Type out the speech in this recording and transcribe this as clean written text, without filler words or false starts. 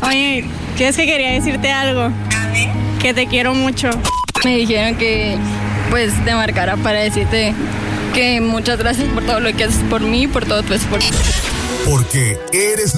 Oye, ¿quieres que quería decirte algo? Que te quiero mucho. Me dijeron que pues te marcara para decirte que muchas gracias por todo lo que haces por mí y por todo tu esfuerzo. Porque eres